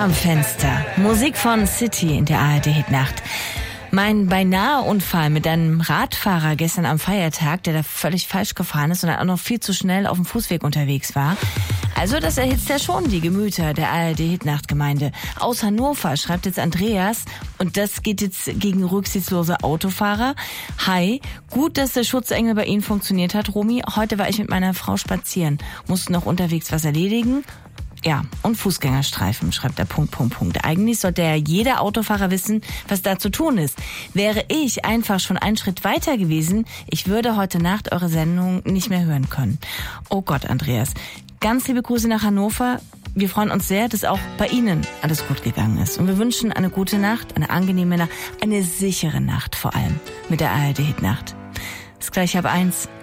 am Fenster. Musik von City in der ARD-Hitnacht. Mein Beinahe-Unfall mit einem Radfahrer gestern am Feiertag, der da völlig falsch gefahren ist und dann auch noch viel zu schnell auf dem Fußweg unterwegs war. Also das erhitzt ja schon die Gemüter der ARD-Hitnacht-Gemeinde. Aus Hannover schreibt jetzt Andreas, und das geht jetzt gegen rücksichtslose Autofahrer. Hi, gut, dass der Schutzengel bei Ihnen funktioniert hat, Romy. Heute war ich mit meiner Frau spazieren, musste noch unterwegs was erledigen. Ja, und Fußgängerstreifen, schreibt er, ... Eigentlich sollte ja jeder Autofahrer wissen, was da zu tun ist. Wäre ich einfach schon einen Schritt weiter gewesen, ich würde heute Nacht eure Sendung nicht mehr hören können. Oh Gott, Andreas. Ganz liebe Grüße nach Hannover. Wir freuen uns sehr, dass auch bei Ihnen alles gut gegangen ist. Und wir wünschen eine gute Nacht, eine angenehme Nacht, eine sichere Nacht vor allem mit der ARD-Hitnacht. Ist gleich 1:30.